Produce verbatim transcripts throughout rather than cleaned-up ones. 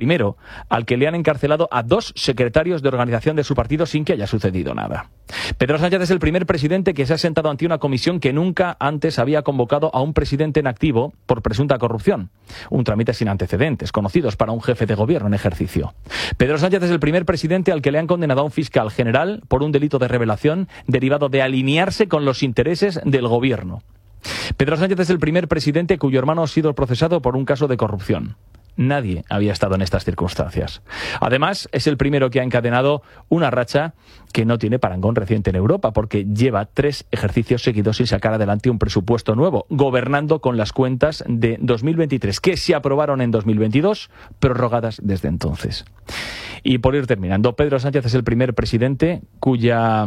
primero al que le han encarcelado a dos secretarios de organización de su partido sin que haya sucedido nada. Pedro Sánchez es el primer presidente que se ha sentado ante una comisión que nunca antes había convocado a un presidente en activo por presunta corrupción. Un trámite sin antecedentes, conocidos para un jefe de gobierno en ejercicio. Pedro Sánchez es el primer presidente al que le han condenado a un fiscal general por un delito de revelación derivado de alinearse con los intereses del gobierno. Pedro Sánchez es el primer presidente cuyo hermano ha sido procesado por un caso de corrupción. Nadie había estado en estas circunstancias. Además, es el primero que ha encadenado una racha que no tiene parangón reciente en Europa, porque lleva tres ejercicios seguidos sin sacar adelante un presupuesto nuevo, gobernando con las cuentas de dos mil veintitrés, que se aprobaron en dos mil veintidós, prorrogadas desde entonces. Y por ir terminando, Pedro Sánchez es el primer presidente cuya,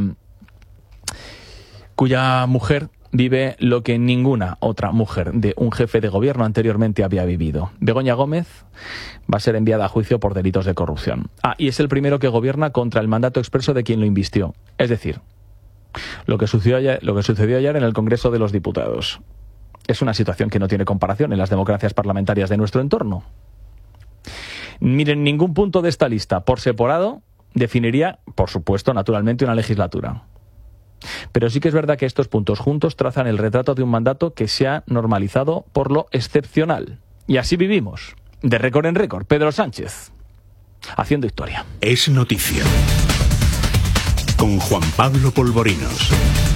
cuya mujer vive lo que ninguna otra mujer de un jefe de gobierno anteriormente había vivido. Begoña Gómez va a ser enviada a juicio por delitos de corrupción. Ah, y es el primero que gobierna contra el mandato expreso de quien lo invistió. Es decir, lo que sucedió ayer, lo que sucedió ayer en el Congreso de los Diputados. Es una situación que no tiene comparación en las democracias parlamentarias de nuestro entorno. Miren, ningún punto de esta lista, por separado, definiría, por supuesto, naturalmente, una legislatura. Pero sí que es verdad que estos puntos juntos trazan el retrato de un mandato que se ha normalizado por lo excepcional. Y así vivimos, de récord en récord, Pedro Sánchez, haciendo historia. Es noticia. Con Juan Pablo Polvorinos.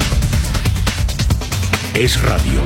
Es radio.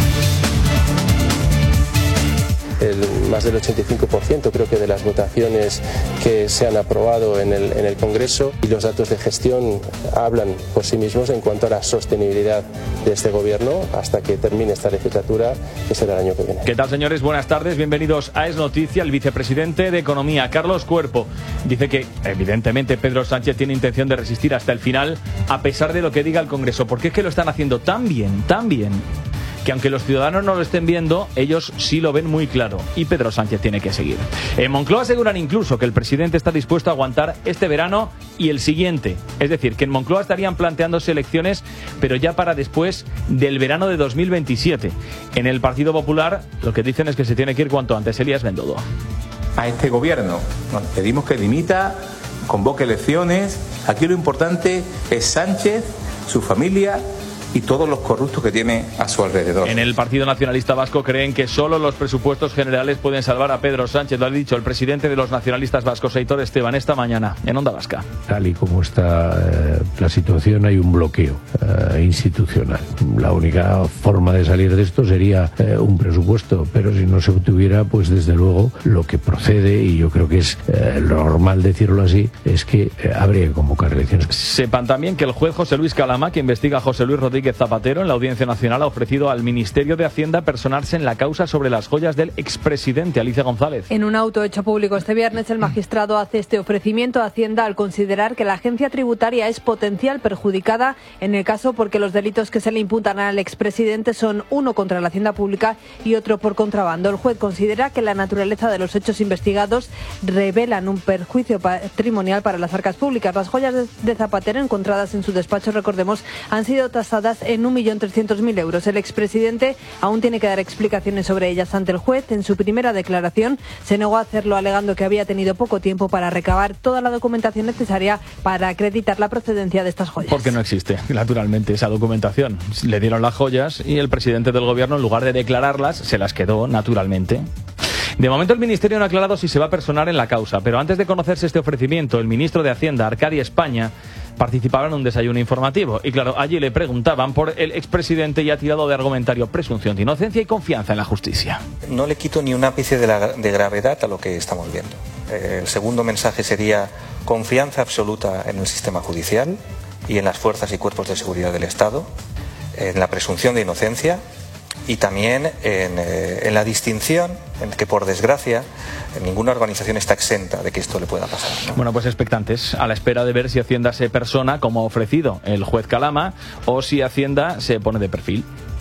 El, más del ochenta y cinco por ciento creo que de las votaciones que se han aprobado en el, en el Congreso, y los datos de gestión hablan por sí mismos en cuanto a la sostenibilidad de este gobierno hasta que termine esta legislatura, que será el año que viene. ¿Qué tal, señores? Buenas tardes, bienvenidos a Es Noticia. El vicepresidente de Economía, Carlos Cuerpo, dice que evidentemente Pedro Sánchez tiene intención de resistir hasta el final a pesar de lo que diga el Congreso, porque es que lo están haciendo tan bien, tan bien, que aunque los ciudadanos no lo estén viendo, ellos sí lo ven muy claro, y Pedro Sánchez tiene que seguir. En Moncloa aseguran incluso que el presidente está dispuesto a aguantar este verano y el siguiente. Es decir, que en Moncloa estarían planteándose elecciones, pero ya para después del verano de dos mil veintisiete. En el Partido Popular lo que dicen es que se tiene que ir cuanto antes. Elías Bendodo. A este gobierno nos pedimos que dimita, convoque elecciones. Aquí lo importante es Sánchez, su familia y todos los corruptos que tiene a su alrededor. En el Partido Nacionalista Vasco creen que solo los presupuestos generales pueden salvar a Pedro Sánchez. Lo ha dicho el presidente de los nacionalistas vascos, Aitor Esteban, esta mañana en Onda Vasca. Tal y como está eh, la situación, hay un bloqueo eh, institucional. La única forma de salir de esto sería eh, un presupuesto, pero si no se obtuviera, pues desde luego lo que procede, y yo creo que es eh, normal decirlo así, es que eh, habría que convocar elecciones. Sepan también que el juez José Luis Calama, que investiga a José Luis Rodríguez Zapatero en la Audiencia Nacional, ha ofrecido al Ministerio de Hacienda personarse en la causa sobre las joyas del expresidente. Alicia González. En un auto hecho público este viernes, el magistrado hace este ofrecimiento a Hacienda al considerar que la agencia tributaria es potencial perjudicada en el caso porque los delitos que se le imputan al expresidente son uno contra la Hacienda Pública y otro por contrabando. El juez considera que la naturaleza de los hechos investigados revelan un perjuicio patrimonial para las arcas públicas. Las joyas de Zapatero encontradas en su despacho, recordemos, han sido tasadas en un millón trescientos mil euros. El expresidente aún tiene que dar explicaciones sobre ellas ante el juez. En su primera declaración se negó a hacerlo, alegando que había tenido poco tiempo para recabar toda la documentación necesaria para acreditar la procedencia de estas joyas. Porque no existe, naturalmente, esa documentación. Le dieron las joyas y el presidente del gobierno, en lugar de declararlas, se las quedó naturalmente. De momento el Ministerio no ha aclarado si se va a personar en la causa, pero antes de conocerse este ofrecimiento, el ministro de Hacienda, Arcadia España, participaba en un desayuno informativo. Y claro, allí le preguntaban por el expresidente y ha tirado de argumentario presunción de inocencia y confianza en la justicia. No le quito ni un ápice de, la, de gravedad a lo que estamos viendo. Eh, el segundo mensaje sería confianza absoluta en el sistema judicial y en las fuerzas y cuerpos de seguridad del Estado, en la presunción de inocencia y también en, eh, en la distinción en que, por desgracia, ninguna organización está exenta de que esto le pueda pasar, ¿no? Bueno, pues expectantes, a la espera de ver si Hacienda se persona, como ha ofrecido el juez Calama, o si Hacienda se pone de perfil.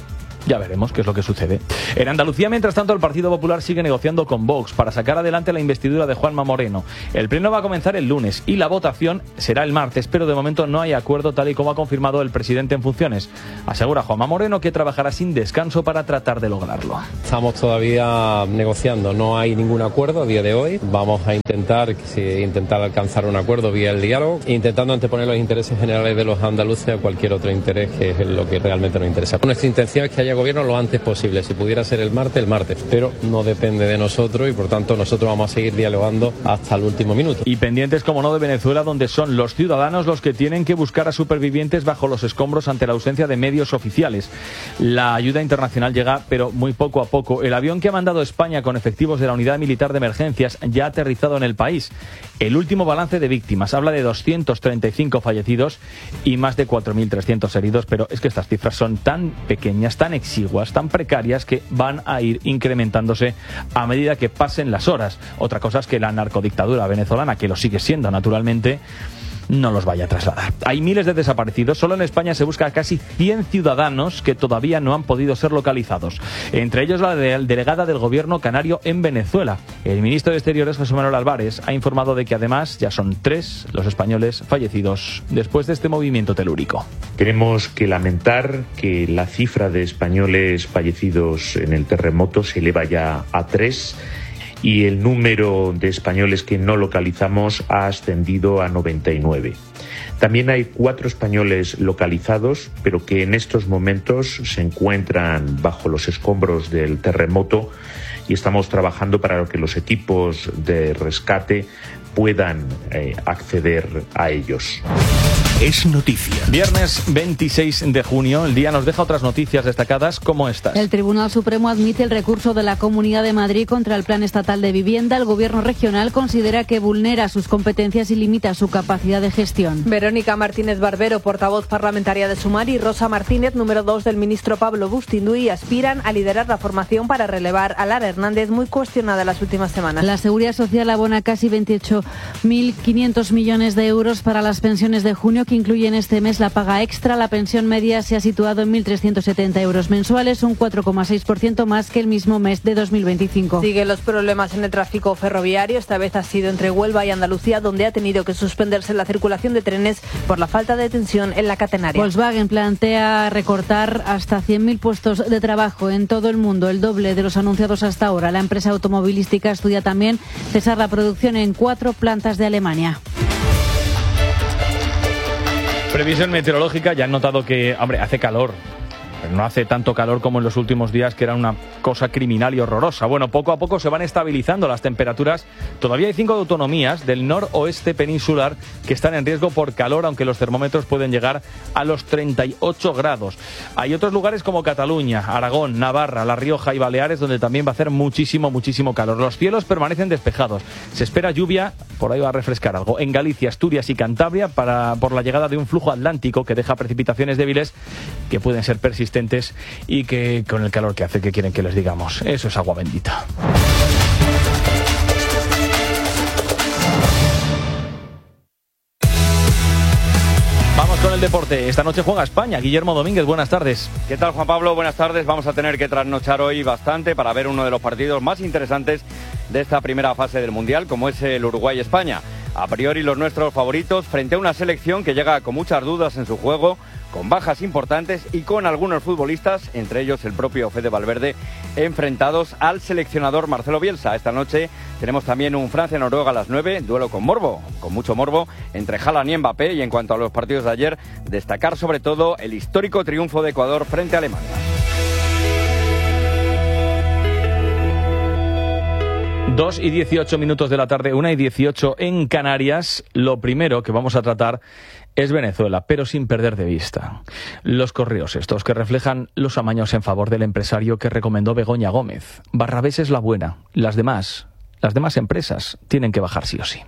Ya veremos qué es lo que sucede. En Andalucía, mientras tanto, el Partido Popular sigue negociando con Vox para sacar adelante la investidura de Juanma Moreno. El pleno va a comenzar el lunes y la votación será el martes, pero de momento no hay acuerdo, tal y como ha confirmado el presidente en funciones. Asegura Juanma Moreno que trabajará sin descanso para tratar de lograrlo. Estamos todavía negociando, no hay ningún acuerdo a día de hoy. Vamos a intentar, intentar alcanzar un acuerdo vía el diálogo, intentando anteponer los intereses generales de los andaluces a cualquier otro interés, que es lo que realmente nos interesa. Nuestra intención es que haya gobierno lo antes posible. Si pudiera ser el martes, el martes. Pero no depende de nosotros y por tanto nosotros vamos a seguir dialogando hasta el último minuto. Y pendientes, como no, de Venezuela, donde son los ciudadanos los que tienen que buscar a supervivientes bajo los escombros ante la ausencia de medios oficiales. La ayuda internacional llega, pero muy poco a poco. El avión que ha mandado España con efectivos de la Unidad Militar de Emergencias ya ha aterrizado en el país. El último balance de víctimas habla de doscientos treinta y cinco fallecidos y más de cuatro mil trescientos heridos, pero es que estas cifras son tan pequeñas, tan exiguas, tan precarias, que van a ir incrementándose a medida que pasen las horas. Otra cosa es que la narcodictadura venezolana, que lo sigue siendo naturalmente, no los vaya a trasladar. Hay miles de desaparecidos. Solo en España se busca a casi cien ciudadanos que todavía no han podido ser localizados. Entre ellos la de- delegada del gobierno canario en Venezuela. El ministro de Exteriores, José Manuel Álvarez, ha informado de que además ya son tres los españoles fallecidos después de este movimiento telúrico. Tenemos que lamentar que la cifra de españoles fallecidos en el terremoto se eleva ya a tres. Y el número de españoles que no localizamos ha ascendido a noventa y nueve. También hay cuatro españoles localizados, pero que en estos momentos se encuentran bajo los escombros del terremoto y estamos trabajando para que los equipos de rescate puedan eh, acceder a ellos. Es noticia. Viernes veintiséis de junio, el día nos deja otras noticias destacadas como estas. El Tribunal Supremo admite el recurso de la Comunidad de Madrid contra el Plan Estatal de Vivienda. El Gobierno regional considera que vulnera sus competencias y limita su capacidad de gestión. Verónica Martínez Barbero, portavoz parlamentaria de Sumar, y Rosa Martínez, número dos del ministro Pablo Bustinduy, aspiran a liderar la formación para relevar a Lara Hernández, muy cuestionada las últimas semanas. La Seguridad Social abona casi veintiocho mil quinientos millones de euros para las pensiones de junio, que incluyen este mes la paga extra. La pensión media se ha situado en mil trescientos setenta euros mensuales, un cuatro coma seis por ciento más que el mismo mes de dos mil veinticinco. Siguen los problemas en el tráfico ferroviario. Esta vez ha sido entre Huelva y Andalucía, donde ha tenido que suspenderse la circulación de trenes por la falta de tensión en la catenaria. Volkswagen plantea recortar hasta cien mil puestos de trabajo en todo el mundo, el doble de los anunciados hasta ahora. La empresa automovilística estudia también cesar la producción en cuatro plantas de Alemania. Previsión meteorológica, ya han notado que, hombre, hace calor. Pero no hace tanto calor como en los últimos días, que era una cosa criminal y horrorosa. Bueno, poco a poco se van estabilizando las temperaturas. Todavía hay cinco autonomías del noroeste peninsular que están en riesgo por calor, aunque los termómetros pueden llegar a los treinta y ocho grados. Hay otros lugares como Cataluña, Aragón, Navarra, La Rioja y Baleares, donde también va a hacer muchísimo, muchísimo calor. Los cielos permanecen despejados. Se espera lluvia, por ahí va a refrescar algo. En Galicia, Asturias y Cantabria, para, por la llegada de un flujo atlántico que deja precipitaciones débiles que pueden ser persistentes y que con el calor que hace, ¿qué quieren que les digamos? Eso es agua bendita. Vamos con el deporte. Esta noche juega España. Guillermo Domínguez, buenas tardes. ¿Qué tal, Juan Pablo? Buenas tardes. Vamos a tener que trasnochar hoy bastante para ver uno de los partidos más interesantes de esta primera fase del Mundial, como es el Uruguay-España. A priori los nuestros favoritos frente a una selección que llega con muchas dudas en su juego, con bajas importantes y con algunos futbolistas, entre ellos el propio Fede Valverde, enfrentados al seleccionador Marcelo Bielsa. Esta noche tenemos también un Francia-Noruega a las nueve, duelo con morbo, con mucho morbo, entre Haaland y Mbappé. Y en cuanto a los partidos de ayer, destacar sobre todo el histórico triunfo de Ecuador frente a Alemania. Dos y dieciocho minutos de la tarde, una y dieciocho en Canarias. Lo primero que vamos a tratar es Venezuela, pero sin perder de vista los correos estos que reflejan los amaños en favor del empresario que recomendó Begoña Gómez. Barrabés es la buena, las demás, las demás empresas tienen que bajar sí o sí.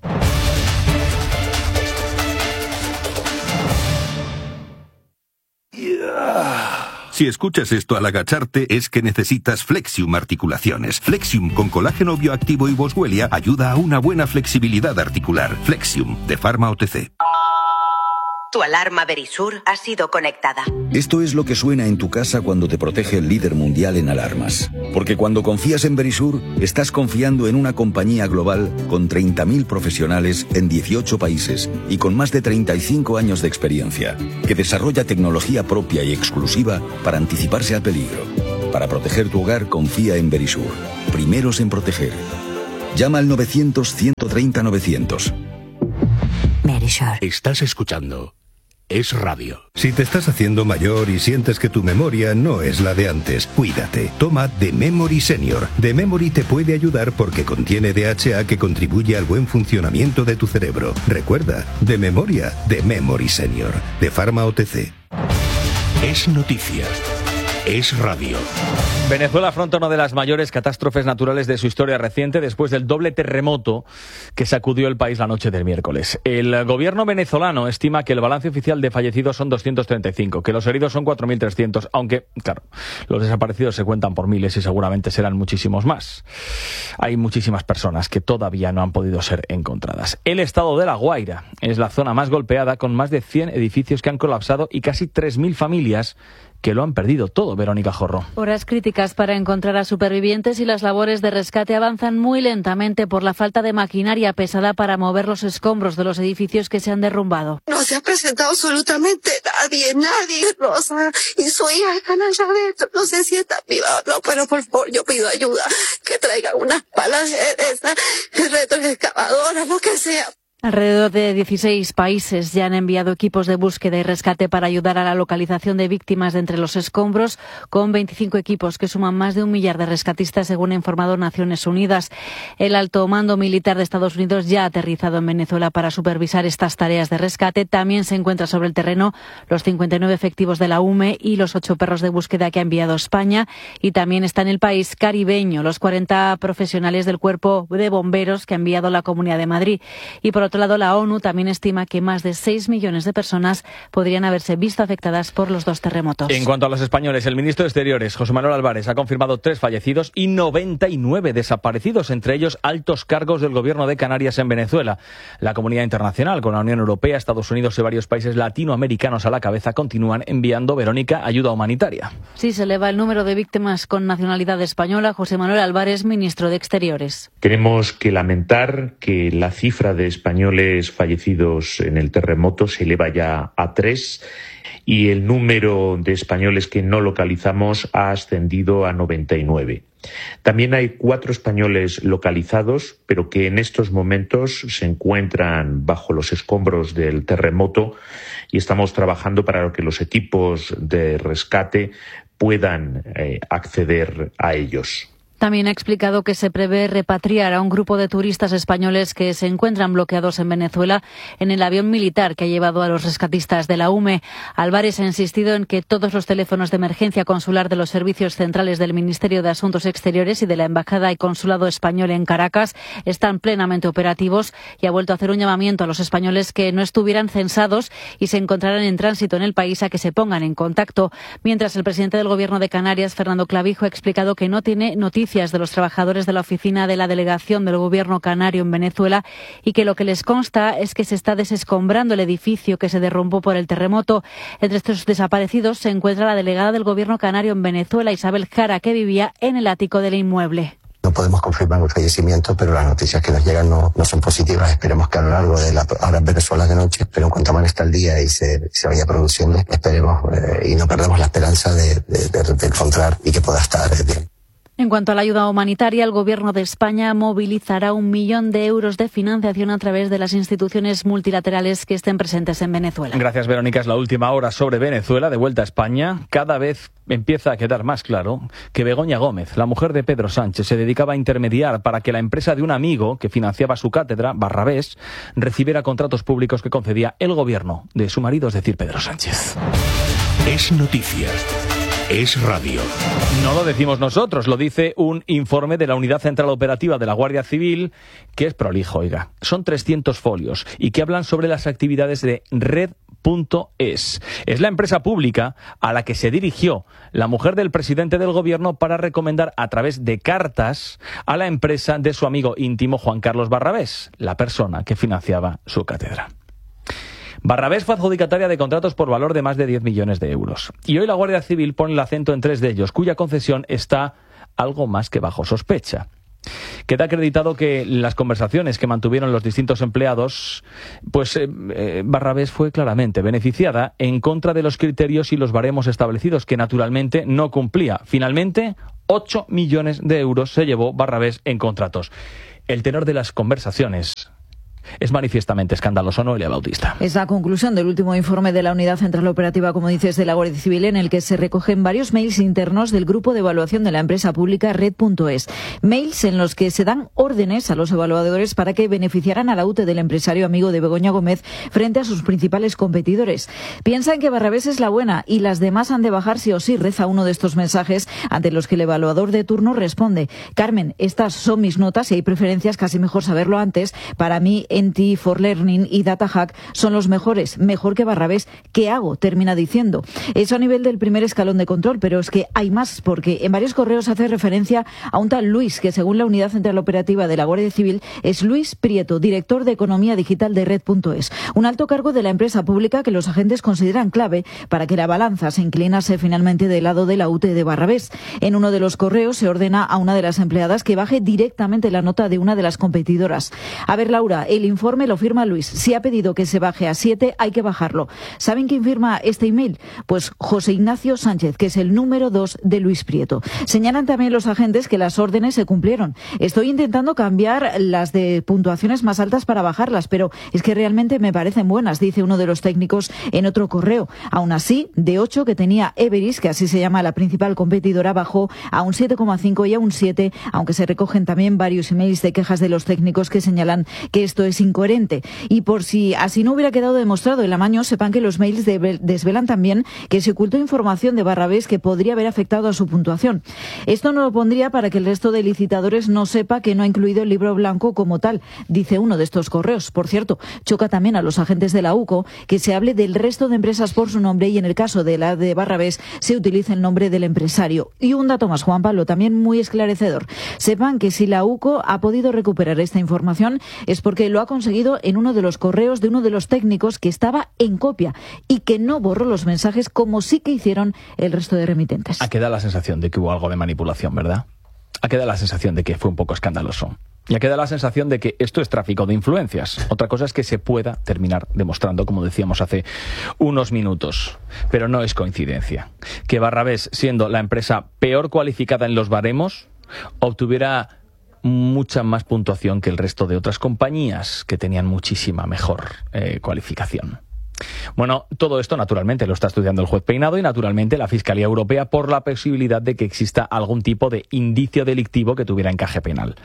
Si escuchas esto al agacharte, es que necesitas Flexium Articulaciones. Flexium con colágeno bioactivo y boswellia ayuda a una buena flexibilidad articular. Flexium, de Pharma O T C. Tu alarma Verisur ha sido conectada. Esto es lo que suena en tu casa cuando te protege el líder mundial en alarmas. Porque cuando confías en Verisur, estás confiando en una compañía global con treinta mil profesionales en dieciocho países y con más de treinta y cinco años de experiencia, que desarrolla tecnología propia y exclusiva para anticiparse al peligro. Para proteger tu hogar, confía en Verisur. Primeros en proteger. Llama al novecientos, ciento treinta, novecientos. Verisur. Estás escuchando Es Radio. Si te estás haciendo mayor y sientes que tu memoria no es la de antes, cuídate. Toma The Memory Senior. The Memory te puede ayudar porque contiene D H A que contribuye al buen funcionamiento de tu cerebro. Recuerda, de memoria, The Memory Senior. De Pharma O T C. Es noticia. Es Radio. Venezuela afronta una de las mayores catástrofes naturales de su historia reciente después del doble terremoto que sacudió el país la noche del miércoles. El gobierno venezolano estima que el balance oficial de fallecidos son doscientos treinta y cinco, que los heridos son cuatro mil trescientos, aunque, claro, los desaparecidos se cuentan por miles y seguramente serán muchísimos más. Hay muchísimas personas que todavía no han podido ser encontradas. El estado de La Guaira es la zona más golpeada, con más de cien edificios que han colapsado y casi tres mil familias que lo han perdido todo. Verónica Jorro. Horas críticas para encontrar a supervivientes y las labores de rescate avanzan muy lentamente por la falta de maquinaria pesada para mover los escombros de los edificios que se han derrumbado. No se ha presentado absolutamente nadie, nadie, Rosa, y su hija están allá adentro, no sé si está viva o no, pero por favor yo pido ayuda, que traigan unas palas de esas, retroexcavadoras, lo que sea. Alrededor de dieciséis países ya han enviado equipos de búsqueda y rescate para ayudar a la localización de víctimas de entre los escombros, con veinticinco equipos que suman más de un millar de rescatistas, según ha informado Naciones Unidas. El alto mando militar de Estados Unidos ya ha aterrizado en Venezuela para supervisar estas tareas de rescate. También se encuentra sobre el terreno los cincuenta y nueve efectivos de la U M E y los ocho perros de búsqueda que ha enviado España. Y también está en el país caribeño los cuarenta profesionales del Cuerpo de Bomberos que ha enviado la Comunidad de Madrid. Y por otro lado, la ONU también estima que más de seis millones de personas podrían haberse visto afectadas por los dos terremotos. En cuanto a los españoles, el ministro de Exteriores, José Manuel Álvarez, ha confirmado tres fallecidos y noventa y nueve desaparecidos, entre ellos altos cargos del gobierno de Canarias en Venezuela. La comunidad internacional, con la Unión Europea, Estados Unidos y varios países latinoamericanos a la cabeza, continúan enviando, Verónica, ayuda humanitaria. Sí, se eleva el número de víctimas con nacionalidad española. José Manuel Álvarez, ministro de Exteriores. Tenemos que lamentar que la cifra de españoles fallecidos en el terremoto se eleva ya a tres y el número de españoles que no localizamos ha ascendido a noventa y nueve. También hay cuatro españoles localizados, pero que en estos momentos se encuentran bajo los escombros del terremoto y estamos trabajando para que los equipos de rescate puedan eh, acceder a ellos. También ha explicado que se prevé repatriar a un grupo de turistas españoles que se encuentran bloqueados en Venezuela en el avión militar que ha llevado a los rescatistas de la U M E. Álvarez ha insistido en que todos los teléfonos de emergencia consular de los servicios centrales del Ministerio de Asuntos Exteriores y de la Embajada y Consulado Español en Caracas están plenamente operativos y ha vuelto a hacer un llamamiento a los españoles que no estuvieran censados y se encontraran en tránsito en el país a que se pongan en contacto. Mientras, el presidente del Gobierno de Canarias, Fernando Clavijo, ha explicado que no tiene noticias de los trabajadores de la oficina de la delegación del Gobierno canario en Venezuela y que lo que les consta es que se está desescombrando el edificio que se derrumbó por el terremoto. Entre estos desaparecidos se encuentra la delegada del Gobierno canario en Venezuela, Isabel Jara, que vivía en el ático del inmueble. No podemos confirmar el fallecimiento, pero las noticias que nos llegan no, no son positivas. Esperemos que a lo largo de la, ahora en Venezuela de noche, pero en cuanto amanezca el día y se, se vaya produciendo, esperemos eh, y no perdemos la esperanza de, de, de, de encontrar y que pueda estar eh, bien. En cuanto a la ayuda humanitaria, el Gobierno de España movilizará un millón de euros de financiación a través de las instituciones multilaterales que estén presentes en Venezuela. Gracias, Verónica. Es la última hora sobre Venezuela. De vuelta a España, cada vez empieza a quedar más claro que Begoña Gómez, la mujer de Pedro Sánchez, se dedicaba a intermediar para que la empresa de un amigo que financiaba su cátedra, Barrabés, recibiera contratos públicos que concedía el gobierno de su marido, es decir, Pedro Sánchez. Es noticia. Es Radio. No lo decimos nosotros, lo dice un informe de la Unidad Central Operativa de la Guardia Civil, que es prolijo, oiga. Son trescientos folios y que hablan sobre las actividades de Red punto es. Es la empresa pública a la que se dirigió la mujer del presidente del gobierno para recomendar a través de cartas a la empresa de su amigo íntimo Juan Carlos Barrabés, la persona que financiaba su cátedra. Barrabés fue adjudicataria de contratos por valor de más de diez millones de euros. Y hoy la Guardia Civil pone el acento en tres de ellos, cuya concesión está algo más que bajo sospecha. Queda acreditado que las conversaciones que mantuvieron los distintos empleados, pues eh, eh, Barrabés fue claramente beneficiada en contra de los criterios y los baremos establecidos, que naturalmente no cumplía. Finalmente, ocho millones de euros se llevó Barrabés en contratos. El tenor de las conversaciones es manifiestamente escandaloso, Noelia Bautista. Es la conclusión del último informe de la Unidad Central Operativa, como dices, de la Guardia Civil, en el que se recogen varios mails internos del grupo de evaluación de la empresa pública Red punto es. Mails en los que se dan órdenes a los evaluadores para que beneficiaran a la U T E del empresario amigo de Begoña Gómez frente a sus principales competidores. Piensan que Barrabés es la buena y las demás han de bajar sí o sí, reza uno de estos mensajes, ante los que el evaluador de turno responde: Carmen, estas son mis notas y hay preferencias, casi mejor saberlo antes. Para mí, Enti, For Learning y DataHack son los mejores, mejor que Barrabés. ¿Qué hago?, termina diciendo. Eso a nivel del primer escalón de control, pero es que hay más, porque en varios correos hace referencia a un tal Luis, que según la Unidad Central Operativa de la Guardia Civil es Luis Prieto, director de Economía Digital de Red punto es, un alto cargo de la empresa pública que los agentes consideran clave para que la balanza se inclinase finalmente del lado de la U T E de Barrabés. En uno de los correos se ordena a una de las empleadas que baje directamente la nota de una de las competidoras. A ver, Laura, el informe lo firma Luis. Si ha pedido que se baje a siete, hay que bajarlo. ¿Saben quién firma este email? Pues José Ignacio Sánchez, que es el número dos de Luis Prieto. Señalan también los agentes que las órdenes se cumplieron. Estoy intentando cambiar las de puntuaciones más altas para bajarlas, pero es que realmente me parecen buenas, dice uno de los técnicos en otro correo. Aún así, de ocho que tenía Everis, que así se llama la principal competidora, bajó a un siete coma cinco y a un siete, aunque se recogen también varios emails de quejas de los técnicos que señalan que esto es incoherente. Y por si así no hubiera quedado demostrado el amaño, sepan que los mails de- desvelan también que se ocultó información de Barrabés que podría haber afectado a su puntuación. Esto no lo pondría para que el resto de licitadores no sepa que no ha incluido el libro blanco como tal, dice uno de estos correos. Por cierto, choca también a los agentes de la U C O que se hable del resto de empresas por su nombre y en el caso de la de Barrabés se utilice el nombre del empresario. Y un dato más, Juan Pablo, también muy esclarecedor. Sepan que si la U C O ha podido recuperar esta información es porque lo ha conseguido en uno de los correos de uno de los técnicos que estaba en copia y que no borró los mensajes como sí que hicieron el resto de remitentes. Ha quedado la sensación de que hubo algo de manipulación, ¿verdad? Ha quedado la sensación de que fue un poco escandaloso. Y ha quedado la sensación de que esto es tráfico de influencias. Otra cosa es que se pueda terminar demostrando, como decíamos hace unos minutos. Pero no es coincidencia que Barrabés, siendo la empresa peor cualificada en los baremos, obtuviera mucha más puntuación que el resto de otras compañías que tenían muchísima mejor eh, cualificación. Bueno, todo esto naturalmente lo está estudiando el juez Peinado y naturalmente la Fiscalía Europea por la posibilidad de que exista algún tipo de indicio delictivo que tuviera encaje penal.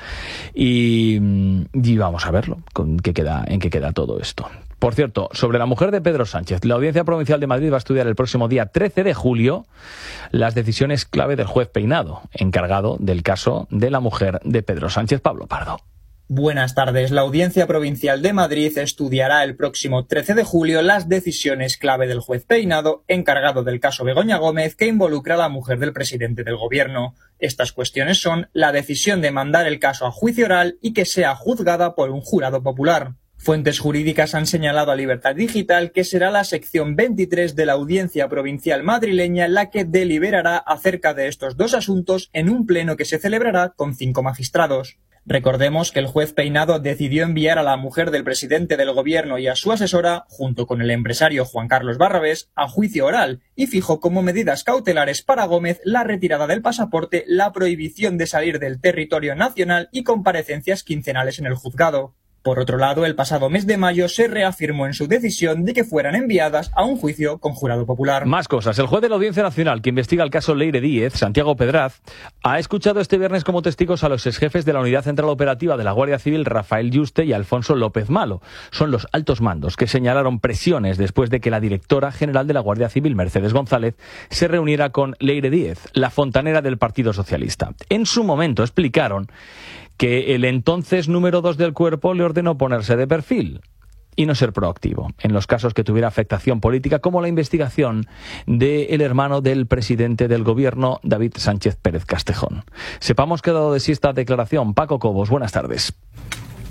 Y, y vamos a verlo, con qué queda, en qué queda todo esto. Por cierto, sobre la mujer de Pedro Sánchez, la Audiencia Provincial de Madrid va a estudiar el próximo día trece de julio las decisiones clave del juez Peinado, encargado del caso de la mujer de Pedro Sánchez. Pablo Pardo. Buenas tardes. La Audiencia Provincial de Madrid estudiará el próximo trece de julio las decisiones clave del juez Peinado, encargado del caso Begoña Gómez, que involucra a la mujer del presidente del Gobierno. Estas cuestiones son la decisión de mandar el caso a juicio oral y que sea juzgada por un jurado popular. Fuentes jurídicas han señalado a Libertad Digital que será la sección veintitrés de la Audiencia Provincial madrileña la que deliberará acerca de estos dos asuntos en un pleno que se celebrará con cinco magistrados. Recordemos que el juez Peinado decidió enviar a la mujer del presidente del Gobierno y a su asesora, junto con el empresario Juan Carlos Barrabés, a juicio oral y fijó como medidas cautelares para Gómez la retirada del pasaporte, la prohibición de salir del territorio nacional y comparecencias quincenales en el juzgado. Por otro lado, el pasado mes de mayo se reafirmó en su decisión de que fueran enviadas a un juicio con jurado popular. Más cosas. El juez de la Audiencia Nacional, que investiga el caso Leire Díez, Santiago Pedraz, ha escuchado este viernes como testigos a los exjefes de la Unidad Central Operativa de la Guardia Civil, Rafael Yuste y Alfonso López Malo. Son los altos mandos que señalaron presiones después de que la directora general de la Guardia Civil, Mercedes González, se reuniera con Leire Díez, la fontanera del Partido Socialista. En su momento explicaron que el entonces número dos del cuerpo le ordenó ponerse de perfil y no ser proactivo en los casos que tuviera afectación política, como la investigación del hermano del presidente del Gobierno, David Sánchez Pérez Castejón. Sepamos qué ha dado de sí esta declaración. Paco Cobos, buenas tardes.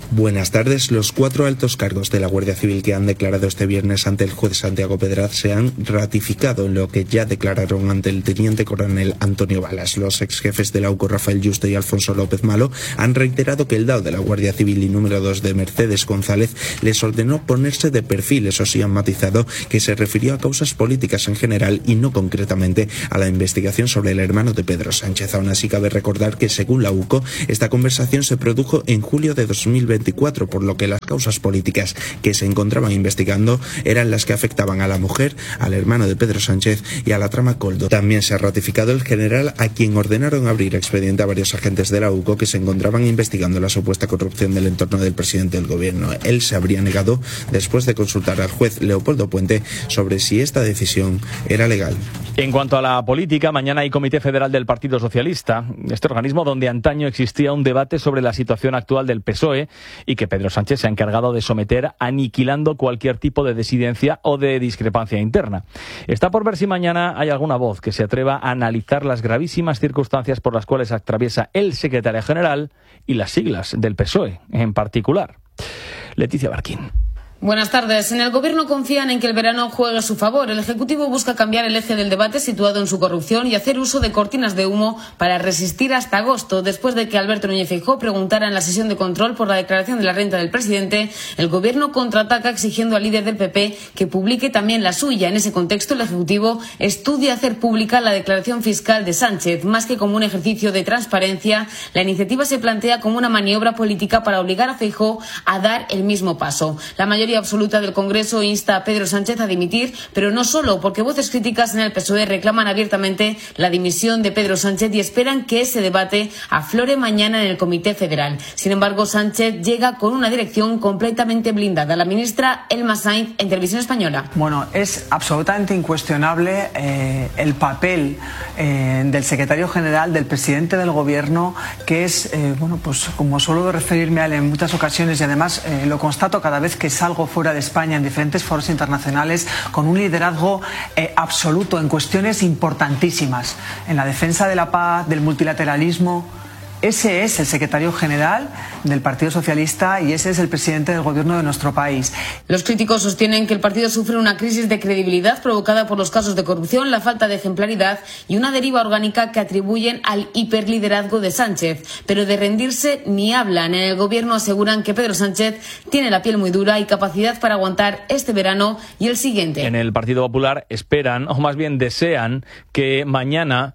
Buenas tardes. Los cuatro altos cargos de la Guardia Civil que han declarado este viernes ante el juez Santiago Pedraz se han ratificado en lo que ya declararon ante el teniente coronel Antonio Balas. Los exjefes de la U C O, Rafael Yuste y Alfonso López Malo, han reiterado que el D A O de la Guardia Civil y número dos de Mercedes González les ordenó ponerse de perfil. Eso sí, han matizado que se refirió a causas políticas en general y no concretamente a la investigación sobre el hermano de Pedro Sánchez. Aún así, cabe recordar que según la U C O, esta conversación se produjo en julio de dos mil veinticuatro, por lo que las causas políticas que se encontraban investigando eran las que afectaban a la mujer, al hermano de Pedro Sánchez y a la trama Coldo. También se ha ratificado el general a quien ordenaron abrir expediente a varios agentes de la U C O que se encontraban investigando la supuesta corrupción del entorno del presidente del gobierno. Él se habría negado después de consultar al juez Leopoldo Puente sobre si esta decisión era legal. En cuanto a la política, mañana hay Comité Federal del Partido Socialista, este organismo donde antaño existía un debate sobre la situación actual del P S O E y que Pedro Sánchez se ha encargado de someter aniquilando cualquier tipo de disidencia o de discrepancia interna. Está por ver si mañana hay alguna voz que se atreva a analizar las gravísimas circunstancias por las cuales atraviesa el secretario general y las siglas del P S O E en particular. Leticia Barquín. Buenas tardes. En el Gobierno confían en que el verano juegue a su favor. El Ejecutivo busca cambiar el eje del debate situado en su corrupción y hacer uso de cortinas de humo para resistir hasta agosto. Después de que Alberto Núñez Feijóo preguntara en la sesión de control por la declaración de la renta del presidente, el Gobierno contraataca exigiendo al líder del P P que publique también la suya. En ese contexto, el Ejecutivo estudia hacer pública la declaración fiscal de Sánchez. Más que como un ejercicio de transparencia, la iniciativa se plantea como una maniobra política para obligar a Feijóo a dar el mismo paso. La mayoría absoluta del Congreso insta a Pedro Sánchez a dimitir, pero no solo, porque voces críticas en el P S O E reclaman abiertamente la dimisión de Pedro Sánchez y esperan que ese debate aflore mañana en el Comité Federal. Sin embargo, Sánchez llega con una dirección completamente blindada. La ministra Elma Sainz en Televisión Española. Bueno, es absolutamente incuestionable eh, el papel eh, del secretario general, del presidente del Gobierno, que es, eh, bueno, pues como suelo referirme a él en muchas ocasiones y además eh, lo constato cada vez que salgo fuera de España en diferentes foros internacionales, con un liderazgo eh, absoluto en cuestiones importantísimas, en la defensa de la paz, del multilateralismo. Ese es el secretario general del Partido Socialista y ese es el presidente del gobierno de nuestro país. Los críticos sostienen que el partido sufre una crisis de credibilidad provocada por los casos de corrupción, la falta de ejemplaridad y una deriva orgánica que atribuyen al hiperliderazgo de Sánchez. Pero de rendirse ni hablan. En el gobierno aseguran que Pedro Sánchez tiene la piel muy dura y capacidad para aguantar este verano y el siguiente. En el Partido Popular esperan, o más bien desean, que mañana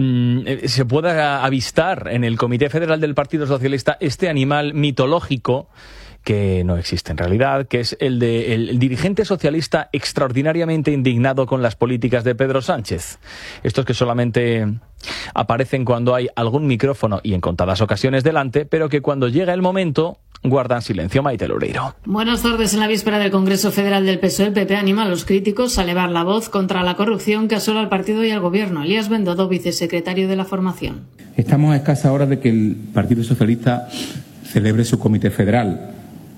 se pueda avistar en el Comité Federal del Partido Socialista este animal mitológico que no existe en realidad, que es el de el, el dirigente socialista extraordinariamente indignado con las políticas de Pedro Sánchez. Estos que solamente aparecen cuando hay algún micrófono y en contadas ocasiones delante, pero que cuando llega el momento guardan silencio. Maite Loureiro. Buenas tardes. En la víspera del Congreso Federal del P S O E, el P P anima a los críticos a elevar la voz contra la corrupción que asola al partido y al gobierno. Elías Bendodo, vicesecretario de la formación. Estamos a escasas horas de que el Partido Socialista celebre su comité federal.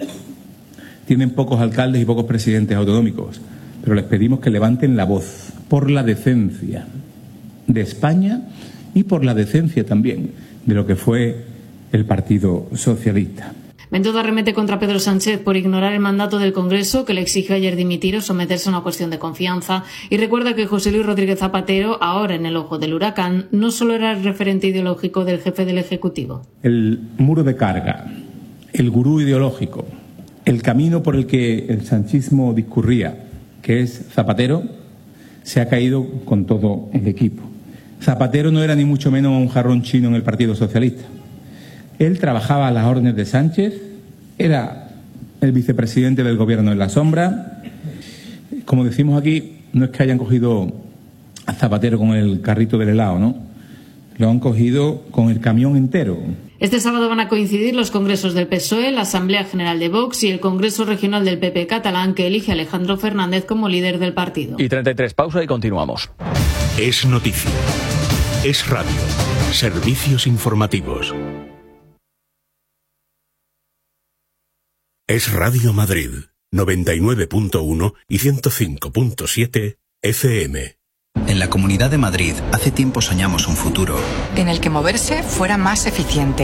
Tienen pocos alcaldes y pocos presidentes autonómicos, pero les pedimos que levanten la voz por la decencia de España y por la decencia también de lo que fue el Partido Socialista. Bendodo arremete contra Pedro Sánchez por ignorar el mandato del Congreso que le exige ayer dimitir o someterse a una cuestión de confianza y recuerda que José Luis Rodríguez Zapatero, ahora en el ojo del huracán, no solo era el referente ideológico del jefe del Ejecutivo. El muro de carga, el gurú ideológico, el camino por el que el sanchismo discurría, que es Zapatero, se ha caído con todo el equipo. Zapatero no era ni mucho menos un jarrón chino en el Partido Socialista. Él trabajaba a las órdenes de Sánchez, era el vicepresidente del gobierno en la sombra. Como decimos aquí, no es que hayan cogido a Zapatero con el carrito del helado, ¿no? Lo han cogido con el camión entero. Este sábado van a coincidir los congresos del P S O E, la Asamblea General de Vox y el Congreso Regional del P P catalán, que elige a Alejandro Fernández como líder del partido. Y treinta y tres, pausa y continuamos. Es noticia. Es radio. Servicios informativos. Es Radio Madrid, noventa y nueve punto uno y ciento cinco punto siete F M. En la Comunidad de Madrid hace tiempo soñamos un futuro en el que moverse fuera más eficiente,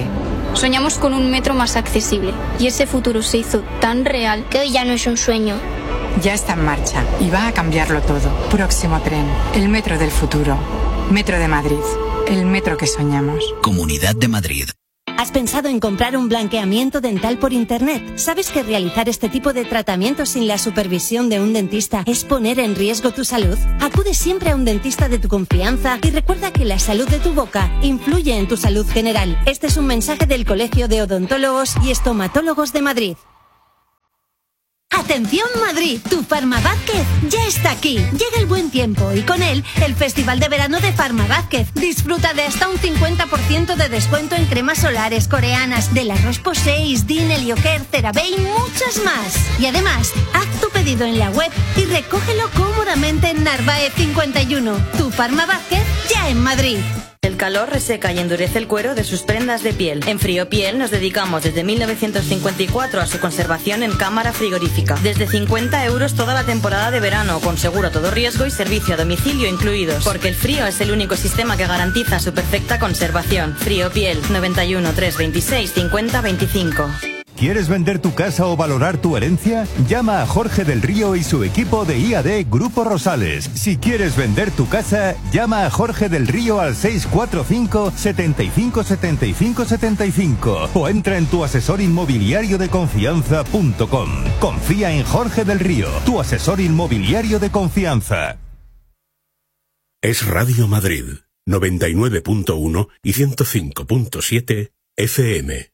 Soñamos con un metro más accesible y ese futuro se hizo tan real que hoy ya no es un sueño. Ya está en marcha y va a cambiarlo todo. Próximo tren, el metro del futuro. Metro de Madrid, el metro que soñamos. Comunidad de Madrid. ¿Has pensado en comprar un blanqueamiento dental por internet? ¿Sabes que realizar este tipo de tratamientos sin la supervisión de un dentista es poner en riesgo tu salud? Acude siempre a un dentista de tu confianza y recuerda que la salud de tu boca influye en tu salud general. Este es un mensaje del Colegio de Odontólogos y Estomatólogos de Madrid. ¡Atención Madrid! Tu Farma Vázquez ya está aquí. Llega el buen tiempo y con él el Festival de Verano de Farma Vázquez. Disfruta de hasta un cincuenta por ciento de descuento en cremas solares coreanas de la Roche-Posay, Din, Helioker, CeraVe y muchas más. Y además, haz tu pedido en la web y recógelo cómodamente en Narváez cincuenta y uno. Tu Farma Vázquez ya en Madrid. El calor reseca y endurece el cuero de sus prendas de piel. En Friopiel nos dedicamos desde mil novecientos cincuenta y cuatro a su conservación en cámara frigorífica. Desde cincuenta euros toda la temporada de verano, con seguro a todo riesgo y servicio a domicilio incluidos. Porque el frío es el único sistema que garantiza su perfecta conservación. Friopiel, noventa y uno, trescientos veintiséis, cincuenta veinticinco. ¿Quieres vender tu casa o valorar tu herencia? Llama a Jorge del Río y su equipo de I A D Grupo Rosales. Si quieres vender tu casa, llama a Jorge del Río al seis cuatro cinco, setenta y cinco, setenta y cinco, setenta y cinco o entra en tu asesor inmobiliario de confianza punto com. Confía en Jorge del Río, tu asesor inmobiliario de confianza. Es Radio Madrid, noventa y nueve punto uno y ciento cinco punto siete F M.